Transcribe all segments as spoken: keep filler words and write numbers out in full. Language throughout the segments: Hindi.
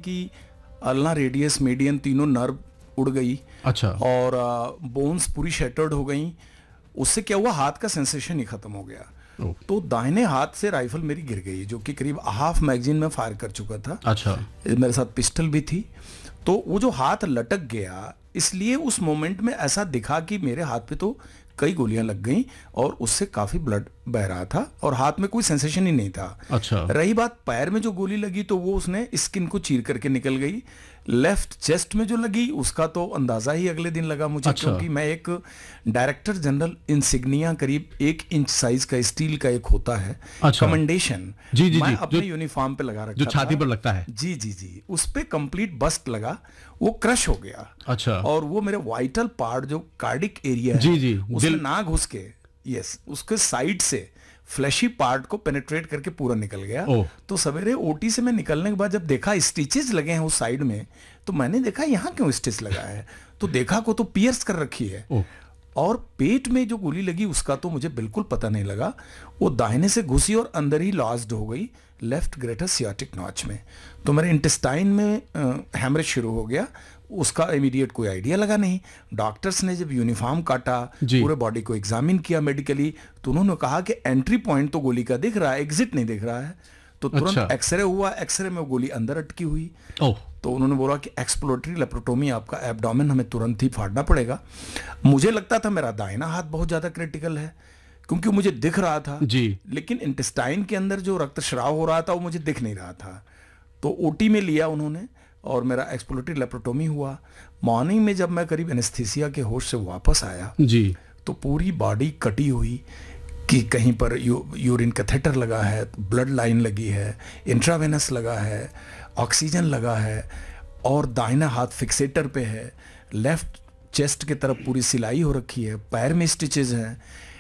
कि अल्ना, रेडियस, मीडियन तीनों नर्व उड़ गई। अच्छा। और बोन्स पूरी शैटर्ड हो गई। उससे क्या हुआ, हाथ का सेंसेशन ही खत्म हो गया। तो दाहिने हाथ से राइफल मेरी गिर गई, जो कि करीब हाफ मैगजीन में फायर कर चुका था। अच्छा। मेरे साथ पिस्टल भी थी। तो वो जो हाथ लटक गया, इसलिए उस मोमेंट में ऐसा दिखा कि मेरे हाथ पे तो कई गोलियां लग गईं और उससे काफी ब्लड बह रहा था और हाथ में कोई सेंसेशन ही नहीं था। अच्छा। रही बात पैर में जो गोली लगी, तो वो उसने स्किन को चीर करके निकल गई। लेफ्ट चेस्ट में जो लगी उसका तो अंदाजा ही अगले दिन लगा मुझे। अच्छा। क्योंकि मैं एक डायरेक्टर जनरल इंसिग्निया, करीब एक इंच साइज का स्टील का एक होता है। अच्छा। कमेंडेशन जी जी मैं जी, अपने यूनिफॉर्म पे लगा रखा जो छाती था। पर लगता है। जी जी जी, उस पे कंप्लीट बस्ट लगा, वो क्रश हो गया। अच्छा। और वो मेरे वाइटल पार्ट जो कार्डिक एरिया है, जी जी, उसमें ना घुस के, यस, उसके साइड से फ्लैशी पार्ट को पेनिट्रेट करके पूरा निकल गया। तो सवेरे ओटी से मैं निकलने के बाद जब देखा स्टिचेस लगे हैं उस साइड में, तो मैंने देखा यहाँ क्यों स्टिच लगा है, तो देखा को तो पियर्स कर रखी है। और पेट में जो गोली लगी उसका तो मुझे बिल्कुल पता नहीं लगा। वो दाहिने से घुसी और अंदर ही लॉज्ड हो गई लेफ्ट ग्रेटर सियाटिक नॉच में। तो मेरे इंटेस्टाइन में हैमरेज शुरू हो गया। उसका इमीडिएट कोई आइडिया लगा नहीं। डॉक्टर्स ने जब यूनिफॉर्म काटा, पूरे बॉडी को एग्जामिन किया मेडिकली, तो उन्होंने कहा कि एंट्री पॉइंट तो गोली का दिख रहा है, एग्जिट नहीं दिख रहा है। तो तुरंत अच्छा। एक्सरे हुआ, एक्सरे में गोली अंदर अटकी हुई। तो उन्होंने बोला कि एक्सप्लोरेटरी लेप्रोटोमी, आपका एब्डोमेन हमें तुरंत ही फाड़ना पड़ेगा। मुझे लगता था मेरा दाहिना हाथ बहुत ज्यादा क्रिटिकल है, क्योंकि मुझे दिख रहा था जी। लेकिन इंटेस्टाइन के अंदर जो रक्तस्राव हो रहा था वो मुझे दिख नहीं रहा था। तो ओटी में लिया उन्होंने और मेरा एक्सप्लोरेटरी लेप्रोटोमी हुआ। मॉर्निंग में जब मैं करीब एनेस्थीसिया के होश से वापस आया जी, तो पूरी बॉडी कटी हुई, कि कहीं पर यू, यूरिन कैथेटर लगा है, ब्लड लाइन लगी है, इंट्रावेनस लगा है, ऑक्सीजन लगा है, और दाहिना हाथ फिक्सेटर पे है। लेफ्ट चेस्ट की तरफ पूरी सिलाई हो रखी है, पैर में स्टिचेज हैं,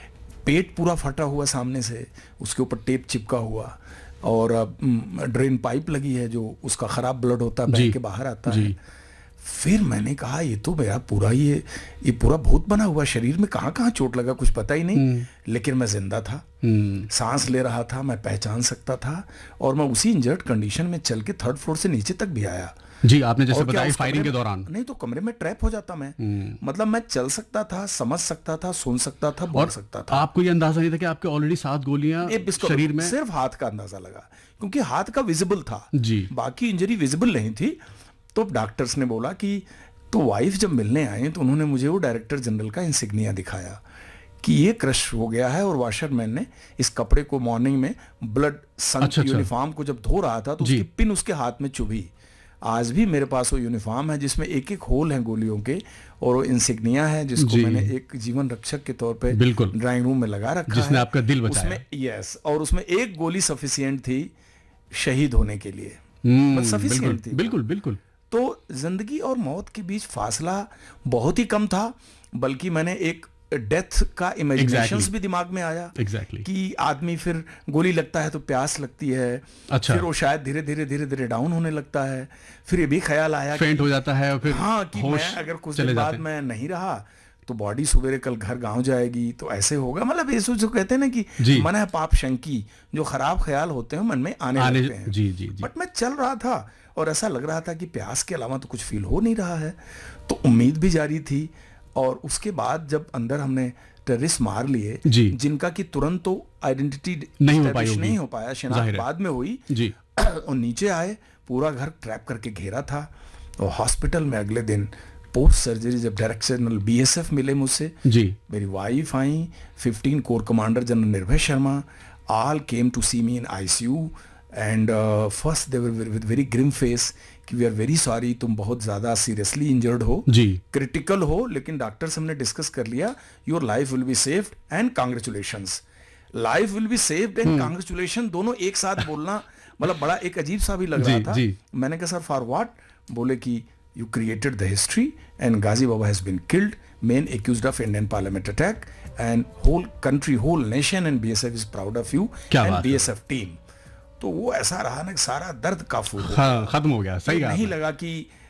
पेट पूरा फटा हुआ सामने से, उसके ऊपर टेप चिपका हुआ, और ड्रेन पाइप लगी है जो उसका खराब ब्लड होता है बह के बाहर आता है। फिर मैंने कहा ये तो मेरा पूरा ये ये पूरा भूत बना हुआ, शरीर में कहाँ कहाँ चोट लगा कुछ पता ही नहीं। लेकिन मैं जिंदा था, सांस ले रहा था, मैं पहचान सकता था, और मैं उसी इंजर्ड कंडीशन में चल के थर्ड फ्लोर से नीचे तक भी आया। जी, आपने जैसे बताया फायरिंग के दौरान। नहीं तो कमरे में ट्रैप हो जाता मैं। मतलब मैं चल सकता था, समझ सकता था, सुन सकता था, बोल सकता था। आपको ये अंदाजा नहीं था कि आपके ऑलरेडी सात गोलियां शरीर में? सिर्फ हाथ का अंदाजा लगा, क्योंकि हाथ का विजिबल था जी, बाकी इंजरी विजिबल नहीं थी। तो डॉक्टर्स ने बोला कि, तो वाइफ जब मिलने आए तो उन्होंने मुझे वो डायरेक्टर जनरल का इंसिग्निया दिखाया कि ये क्रश हो गया है, और वॉशरमैन ने इस कपड़े को मॉर्निंग में ब्लड सन अच्छा, यूनिफॉर्म को जब धो रहा था तो उसकी पिन उसके हाथ में चुभी। आज भी मेरे पास वो यूनिफॉर्म है जिसमें एक एक होल हैं गोलियों के, और वो इंसिग्निया है जिसको मैंने एक जीवन रक्षक के तौर पे ड्राइंग रूम में लगा रखा जिसने है, आपका दिल बचाया। उसमें यस, और उसमें एक गोली सफिशिएंट थी शहीद होने के लिए, सफिशिएंट थी। बिल्कुल बिल्कुल। तो जिंदगी और मौत के बीच फासला बहुत ही कम था, बल्कि मैंने एक डेथ का इमेजिनेशंस exactly. भी दिमाग में आया exactly. कि आदमी फिर गोली लगता है तो प्यास लगती है। अच्छा। फिर वो शायद धीरे धीरे धीरे धीरे डाउन होने लगता है। फिर ये भी ख्याल आया फेंट हो जाता है, और फिर हाँ कि मैं अगर कुछ दिन बाद मैं नहीं रहा तो बॉडी सवेरे कल घर गांव जाएगी, तो ऐसे होगा। मतलब ये जो कहते हैं ना कि मन है पाप शंकी, जो खराब ख्याल होते हैं मन में आने, आने लगते हैं। जी, जी, जी. बट मैं चल रहा था और ऐसा लग रहा था कि प्यास के अलावा तो कुछ फील हो नहीं रहा है, तो उम्मीद भी जारी थी। और उसके बाद जब अंदर हमने टेररिस्ट मार लिए जिनका कि तुरंत तो आइडेंटिटी नहीं हो पाई, नहीं हो पाया, शिनाख्त बाद में हुई जी। और नीचे आए, पूरा घर ट्रैप करके घेरा था। और हॉस्पिटल में अगले दिन पोस्ट सर्जरी जब डायरेक्टर जनरल बीएसएफ मिले मुझसे जी, मेरी वाइफ आई, फिफ्टीन कोर कमांडर जनरल निर्भय Sharma, all came to C me in ICU, and first they were with very Grimm face कि वी आर वेरी सॉरी, तुम बहुत ज़्यादा सीरियसली इंजर्ड हो जी, क्रिटिकल हो, लेकिन डॉक्टर से हमने डिस्कस कर लिया, your life will be saved and congratulations. Life will be saved and congratulation दोनों एक साथ बोलना मतलब बड़ा एक अजीब सा भी लग रहा था जी. मैंने कहा सर फॉर व्हाट? बोले कि you created the history and Ghazi Baba has been killed, main accused of Indian parliament attack, and whole country, whole nation and BSF is proud of you and BSF team. तो वो ऐसा रहा ना, सारा दर्द काफू हाँ, खत्म हो गया। सही तो नहीं लगा कि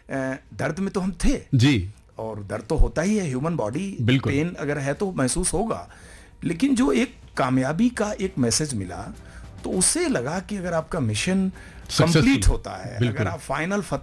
दर्द में तो हम थे जी, और दर्द तो होता ही है, ह्यूमन बॉडी, पेन अगर है तो महसूस होगा, लेकिन जो एक कामयाबी का एक मैसेज मिला तो उससे लगा कि अगर आपका मिशन कंप्लीट होता है, अगर आप फाइनल